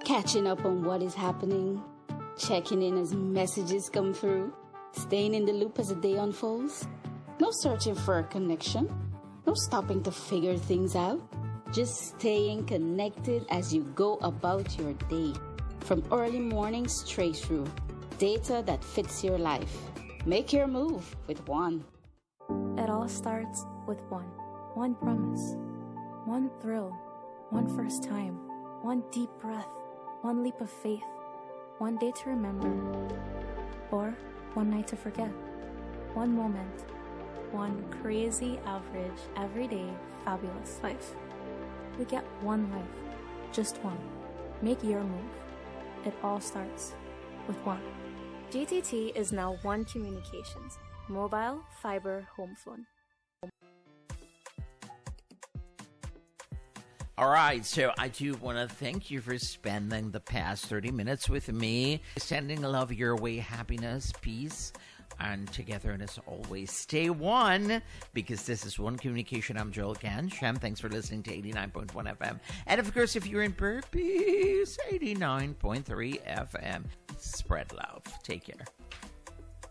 catching up on what is happening, checking in as messages come through, staying in the loop as the day unfolds. No searching for a connection, no stopping to figure things out, just staying connected as you go about your day. From early morning straight through, data that fits your life. Make your move with One. It all starts with one promise, one thrill, one first time, one deep breath, one leap of faith, one day to remember, or one night to forget, one moment, one crazy, average, everyday, fabulous life. We get one life, just one. Make your move. It all starts with One. GTT is now One Communications, mobile, fiber, home phone. All right, so I do want to thank you for spending the past 30 minutes with me, sending love your way, happiness, peace, and togetherness always. Stay one, because this is One Communication. I'm Joel Gansham. Thanks for listening to 89.1 FM. And of course, if you're in Burpees, 89.3 FM. Spread love. Take care.